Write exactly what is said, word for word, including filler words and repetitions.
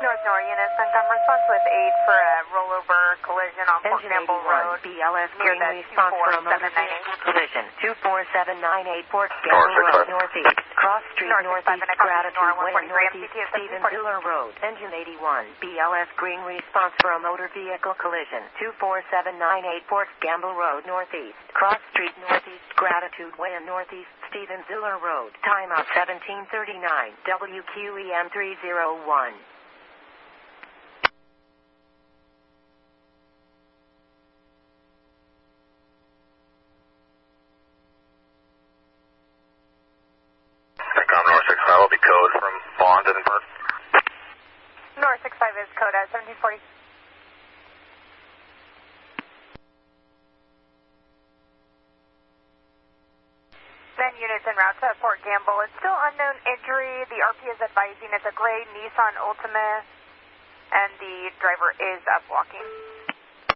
North Nor unit, Suncom response with eight for a rollover collision on Fort Campbell Road. B L S near green the response for a motor vehicle collision. two four seven nine eight Fort Campbell Road Northeast. Cross Street North Northeast, Gratitude Way Northeast, M C T Stephen Diller Road. Engine eighty-one, B L S green response for a motor vehicle collision. two four seven nine eight Fort Campbell Road Northeast. Cross Street Northeast, Gratitude Way Northeast, Stephen Diller Road. Timeout seventeen thirty-nine, W Q E M three oh one. Suncom North six five will be code from Bond and Burke. North six five is code at seventeen forty. Then units en route to Fort Gamble. It's still unknown injury. The R P is advising it's a gray Nissan Altima, and the driver is up walking.